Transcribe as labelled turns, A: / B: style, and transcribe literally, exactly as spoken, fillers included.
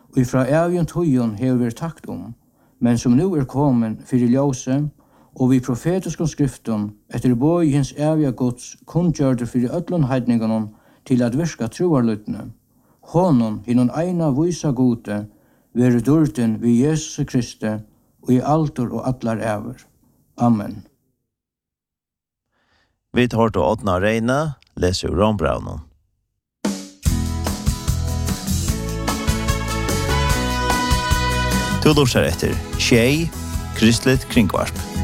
A: og ifra evgen tøyen hever vi takt om, men som nu er kommet for i ljøse, og vi profetiske skriften, etter bøy hins evige gods, kun gjør det for i ødlån heidningene til at virka troarlyttene. Honom, hinnom eina vysa gode, være durten vi Jesus Kristi, og i altor og atlar ever. Amen.
B: Vi tar til Åtna Reina, leser Rombraunen. Du lurer etter Tjei, Kristelig Kringvarp.